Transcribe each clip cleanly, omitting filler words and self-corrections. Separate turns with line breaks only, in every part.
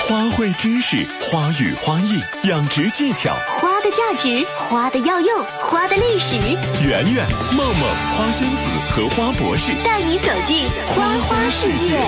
花卉知识、花语花艺、养殖技巧，
花的价值、花的药用、花的历史。
圆圆、梦梦、花仙子和花博士
带你走进花花世界。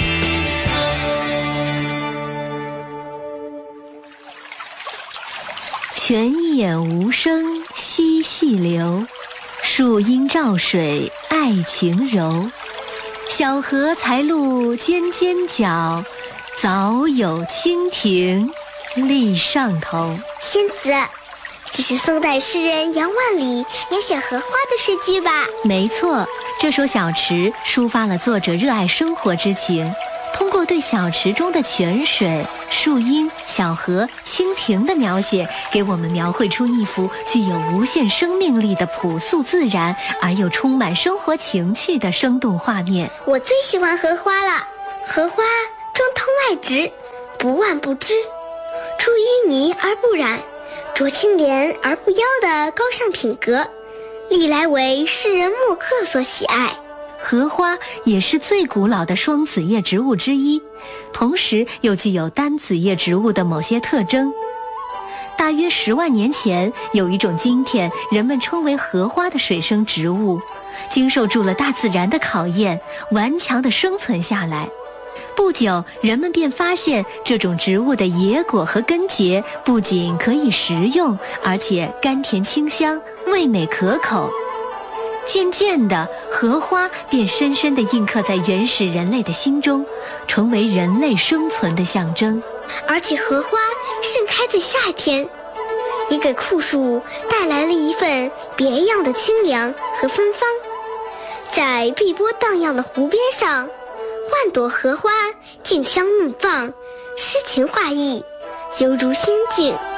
泉眼无声惜细流，树阴照水爱晴柔。小荷才露尖尖角，早有蜻蜓立上头。
仙子，这是宋代诗人杨万里描写荷花的诗句吧？
没错，这首小池抒发了作者热爱生活之情，通过对小池中的泉水、树荫、小荷、蜻蜓的描写，给我们描绘出一幅具有无限生命力的朴素自然而又充满生活情趣的生动画面。
我最喜欢荷花了，荷花中通外直，不蔓不枝，出淤泥而不染，着清廉而不妖的高尚品格，历来为世人墨客所喜爱。
荷花也是最古老的双子叶植物之一，同时又具有单子叶植物的某些特征。大约10万年前，有一种今天人们称为荷花的水生植物，经受住了大自然的考验，顽强地生存下来。不久，人们便发现这种植物的野果和根节不仅可以食用，而且甘甜清香，味美可口。渐渐的，荷花便深深地印刻在原始人类的心中，成为人类生存的象征。
而且荷花盛开在夏天，也给酷暑带来了一份别样的清凉和芬芳。在碧波荡漾的湖边上，万朵荷花竞相怒放，诗情画意，犹如仙境。